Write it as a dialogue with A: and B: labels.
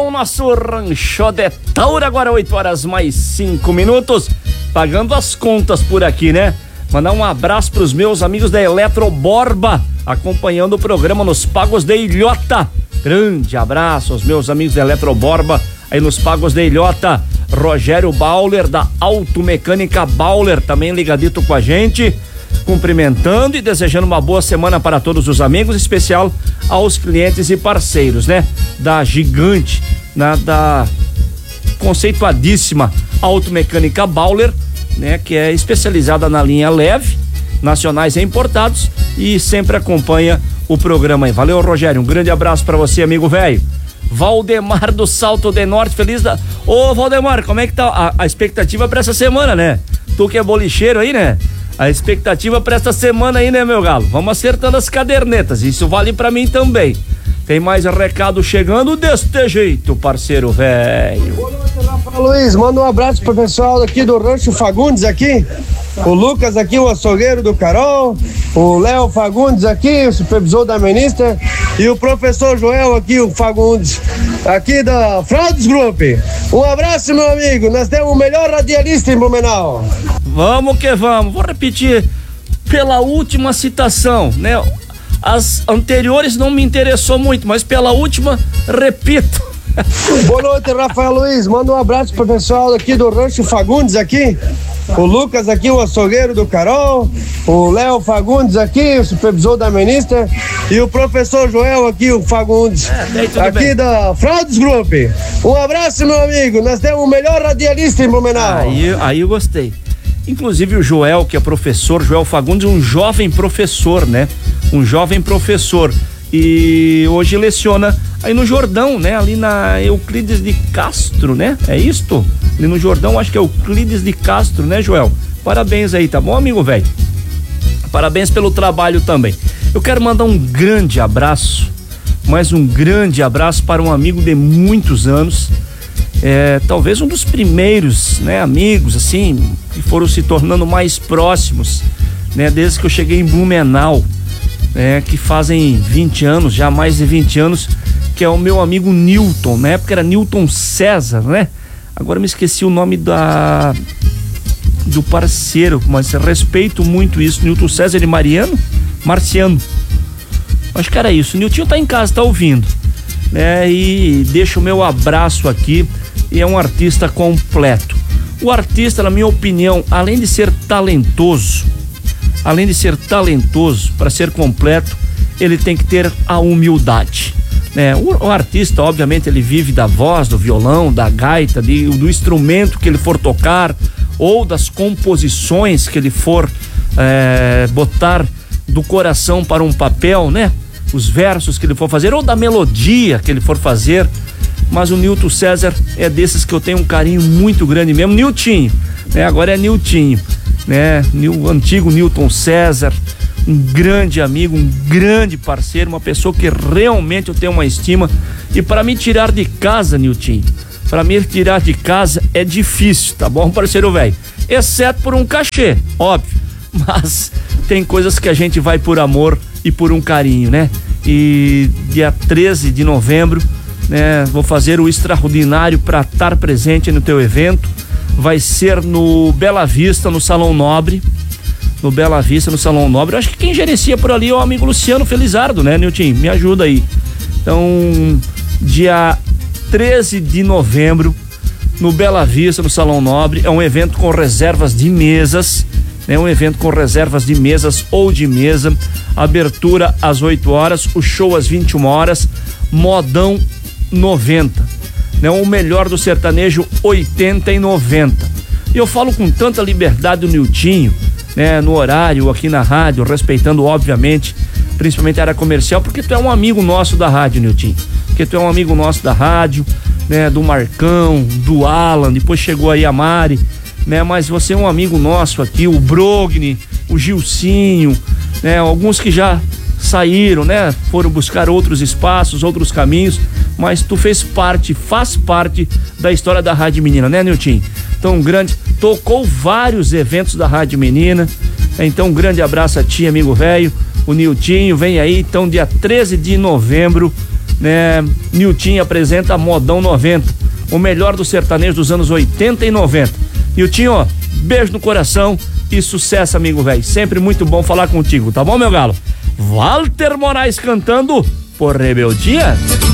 A: o nosso Rancho de Taura, agora 8h mais 5, pagando as contas por aqui, né? Mandar um abraço pros meus amigos da Eletroborba, acompanhando o programa nos Pagos de Ilhota. Grande abraço aos meus amigos da Eletroborba, aí nos Pagos de Ilhota. Rogério Bauler, da Automecânica Bauler, também ligadito com a gente, cumprimentando e desejando uma boa semana para todos os amigos, em especial aos clientes e parceiros, né? Da gigante, da conceituadíssima Automecânica Bauler, né? Que é especializada na linha leve, nacionais e importados, e sempre acompanha o programa aí. Valeu, Rogério, um grande abraço para você, amigo velho. Valdemar do Salto de Norte, feliz da... Ô, Valdemar, como é que tá a expectativa pra essa semana, né? Tu que é bolicheiro aí, né? A expectativa pra essa semana aí, né, meu galo? Vamos acertando as cadernetas, isso vale pra mim também. Tem mais recado chegando deste jeito, parceiro velho.
B: Boa noite, Rafa Luiz, manda um abraço pro pessoal aqui do Rancho Fagundes aqui. O Lucas aqui, o açougueiro do Carol, o Léo Fagundes aqui, o supervisor da ministra, e o professor Joel aqui, o Fagundes, aqui da Fraudes Group. Um abraço, meu amigo, nós temos o melhor radialista em Blumenau.
A: Vamos que vamos, vou repetir pela última citação, né? As anteriores não me interessou muito, mas pela última, repito.
B: Boa noite, Rafael Luiz, manda um abraço pro pessoal aqui do Rancho Fagundes aqui. O Lucas aqui, o açougueiro do Carol, o Léo Fagundes aqui, o supervisor da ministra, e o professor Joel aqui, o Fagundes, aqui bem. Da Fraudes Group. Um abraço, meu amigo, nós temos o melhor radialista em Blumenau.
A: Aí eu gostei. Inclusive o Joel, que é professor, Joel Fagundes, um jovem professor, né? Um jovem professor. E hoje leciona aí no Jordão, né? Ali na Euclides de Castro, né? É isto? Ali no Jordão, acho que é Euclides de Castro, né, Joel? Parabéns aí, tá bom, amigo velho? Parabéns pelo trabalho também. Eu quero mandar um grande abraço, mais um grande abraço para um amigo de muitos anos, talvez um dos primeiros, né, amigos, assim, que foram se tornando mais próximos, né, desde que eu cheguei em Blumenau, que fazem 20 anos, já mais de 20 anos, que é o meu amigo Newton. Na época era Newton César, né? Agora me esqueci o nome do parceiro, mas respeito muito isso. Newton César e Marciano. Acho que era isso. O Newton tá em casa, tá ouvindo, né? E deixa o meu abraço aqui, e é um artista completo. O artista, na minha opinião, além de ser talentoso, para ser completo, ele tem que ter a humildade, né? O artista, obviamente, ele vive da voz, do violão, da gaita, do instrumento que ele for tocar, ou das composições que ele for botar do coração para um papel, né? Os versos que ele for fazer, ou da melodia que ele for fazer. Mas o Newton César é desses que eu tenho um carinho muito grande mesmo. Niltinho, né? Agora é Niltinho, né? O antigo Newton César, um grande amigo, um grande parceiro, uma pessoa que realmente eu tenho uma estima. E para me tirar de casa, Niltinho, para me tirar de casa é difícil, tá bom, parceiro velho? Exceto por um cachê, óbvio, mas tem coisas que a gente vai por amor e por um carinho, né? E dia 13 de novembro, né, vou fazer o extraordinário para estar presente no teu evento. Vai ser no Bela Vista, no Salão Nobre. No Bela Vista, no Salão Nobre. Eu acho que quem gerencia por ali é o amigo Luciano Felizardo, né, Nilton? Me ajuda aí. Então, dia 13 de novembro, no Bela Vista, no Salão Nobre. É um evento com reservas de mesas, né? Um evento com reservas de mesas ou de mesa. Abertura às 8 horas, o show às 21 horas. Modão 90, né? O melhor do sertanejo 80 e 90. E eu falo com tanta liberdade do Niltinho, né? No horário, aqui na rádio, respeitando, obviamente, principalmente a área comercial, porque tu é um amigo nosso da rádio, Niltinho. Porque tu é um amigo nosso da rádio, né? Do Marcão, do Alan, depois chegou aí a Mari, né? Mas você é um amigo nosso aqui, o Brogni, o Gilcinho, né? Alguns que já saíram, né? Foram buscar outros espaços, outros caminhos, mas tu faz parte da história da Rádio Menina, né, Nilton? Então, tocou vários eventos da Rádio Menina. Então, um grande abraço a ti, amigo velho. O Niltinho vem aí, então, dia 13 de novembro, né? Niltinho apresenta Modão 90, o melhor do sertanejo dos anos 80 e 90. Niltinho, ó, beijo no coração e sucesso, amigo velho. Sempre muito bom falar contigo, tá bom, meu galo? Walter Moraes cantando Por Rebeldia.